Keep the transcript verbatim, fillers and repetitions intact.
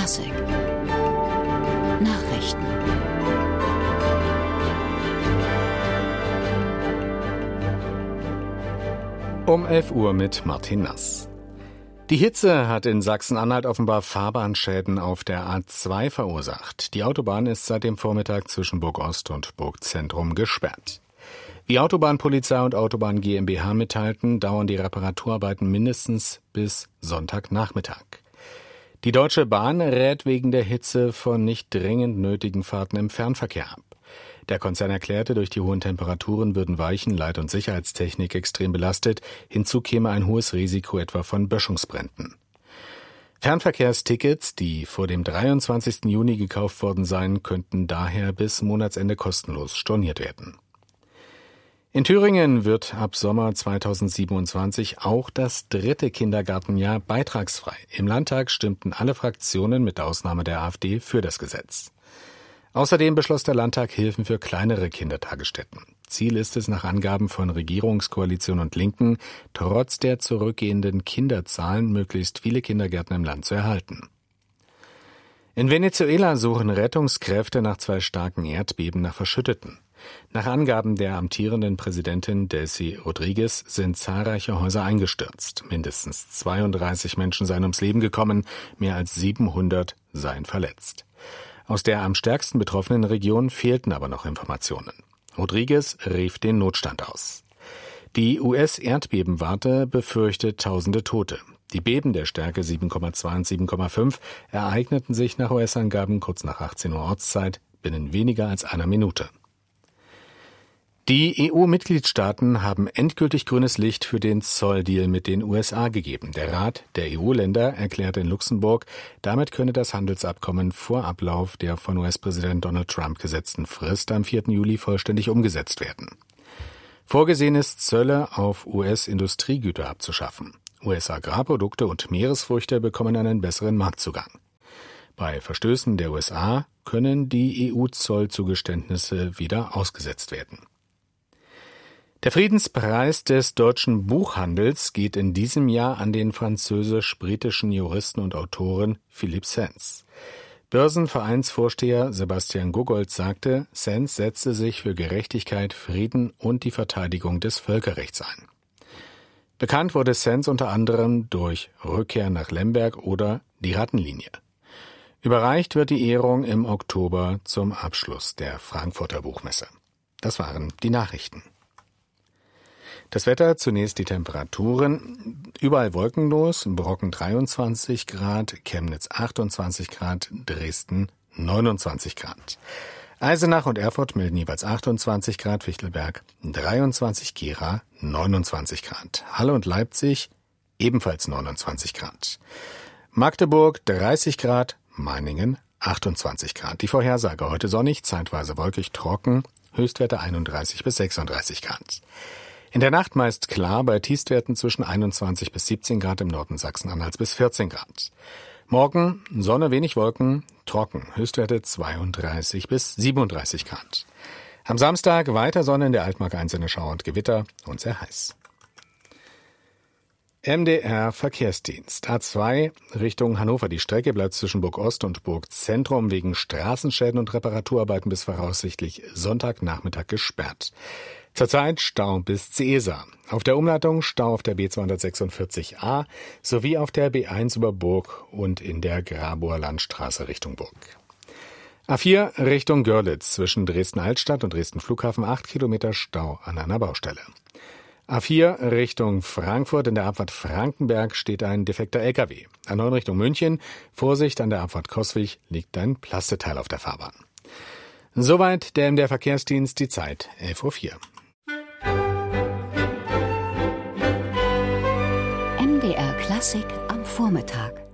Klassik Nachrichten. Um elf Uhr mit Martin Nass. Die Hitze hat in Sachsen-Anhalt offenbar Fahrbahnschäden auf der A zwei verursacht. Die Autobahn ist seit dem Vormittag zwischen Burg-Ost und Burg-Zentrum gesperrt. Wie Autobahnpolizei und Autobahn GmbH mitteilten, dauern die Reparaturarbeiten mindestens bis Sonntagnachmittag. Die Deutsche Bahn rät wegen der Hitze von nicht dringend nötigen Fahrten im Fernverkehr ab. Der Konzern erklärte, durch die hohen Temperaturen würden Weichen-, Leit- und Sicherheitstechnik extrem belastet. Hinzu käme ein hohes Risiko etwa von Böschungsbränden. Fernverkehrstickets, die vor dem dreiundzwanzigsten Juni gekauft worden seien, könnten daher bis Monatsende kostenlos storniert werden. In Thüringen wird ab Sommer zweitausendsiebenundzwanzig auch das dritte Kindergartenjahr beitragsfrei. Im Landtag stimmten alle Fraktionen mit Ausnahme der AfD für das Gesetz. Außerdem beschloss der Landtag Hilfen für kleinere Kindertagesstätten. Ziel ist es nach Angaben von Regierungskoalition und Linken, trotz der zurückgehenden Kinderzahlen möglichst viele Kindergärten im Land zu erhalten. In Venezuela suchen Rettungskräfte nach zwei starken Erdbeben nach Verschütteten. Nach Angaben der amtierenden Präsidentin Delcy Rodriguez sind zahlreiche Häuser eingestürzt. Mindestens zweiunddreißig Menschen seien ums Leben gekommen, mehr als siebenhundert seien verletzt. Aus der am stärksten betroffenen Region fehlten aber noch Informationen. Rodriguez rief den Notstand aus. Die U S-Erdbebenwarte befürchtet tausende Tote. Die Beben der Stärke sieben Komma zwei und sieben Komma fünf ereigneten sich nach U S-Angaben kurz nach achtzehn Uhr Ortszeit binnen weniger als einer Minute. Die E U-Mitgliedstaaten haben endgültig grünes Licht für den Zolldeal mit den U S A gegeben. Der Rat der E U-Länder erklärte in Luxemburg, damit könne das Handelsabkommen vor Ablauf der von U S-Präsident Donald Trump gesetzten Frist am vierten Juli vollständig umgesetzt werden. Vorgesehen ist, Zölle auf U S-Industriegüter abzuschaffen. U S-Agrarprodukte und Meeresfrüchte bekommen einen besseren Marktzugang. Bei Verstößen der U S A können die E U-Zollzugeständnisse wieder ausgesetzt werden. Der Friedenspreis des deutschen Buchhandels geht in diesem Jahr an den französisch-britischen Juristen und Autoren Philippe Sands. Börsenvereinsvorsteher Sebastian Goggold sagte, Sands setze sich für Gerechtigkeit, Frieden und die Verteidigung des Völkerrechts ein. Bekannt wurde Sands unter anderem durch Rückkehr nach Lemberg oder Die Rattenlinie. Überreicht wird die Ehrung im Oktober zum Abschluss der Frankfurter Buchmesse. Das waren die Nachrichten. Das Wetter, zunächst die Temperaturen, überall wolkenlos, Brocken dreiundzwanzig Grad, Chemnitz achtundzwanzig Grad, Dresden neunundzwanzig Grad. Eisenach und Erfurt melden jeweils achtundzwanzig Grad, Fichtelberg dreiundzwanzig, Gera neunundzwanzig Grad. Halle und Leipzig ebenfalls neunundzwanzig Grad. Magdeburg dreißig Grad, Meiningen achtundzwanzig Grad. Die Vorhersage heute sonnig, zeitweise wolkig, trocken, Höchstwerte einunddreißig bis sechsunddreißig Grad. In der Nacht meist klar, bei Tiefstwerten zwischen einundzwanzig bis siebzehn Grad, im Norden Sachsen-Anhalts bis vierzehn Grad. Morgen Sonne, wenig Wolken, trocken, Höchstwerte zweiunddreißig bis siebenunddreißig Grad. Am Samstag weiter Sonne, in der Altmark einzelne Schauer und Gewitter und sehr heiß. M D R Verkehrsdienst. A zwei Richtung Hannover. Die Strecke bleibt zwischen Burg-Ost und Burg-Zentrum wegen Straßenschäden und Reparaturarbeiten bis voraussichtlich Sonntagnachmittag gesperrt. Zurzeit Stau bis Zeesa. Auf der Umleitung Stau auf der B zweihundertsechsundvierzig a sowie auf der B eins über Burg und in der Grabower Landstraße Richtung Burg. A vier Richtung Görlitz zwischen Dresden-Altstadt und Dresden-Flughafen acht Kilometer Stau an einer Baustelle. A vier Richtung Frankfurt, in der Abfahrt Frankenberg steht ein defekter L K W. A neun Richtung München, Vorsicht, an der Abfahrt Coswig liegt ein Plasteteil auf der Fahrbahn. Soweit der M D R Verkehrsdienst, die Zeit elf Uhr vier. M D R Klassik am Vormittag.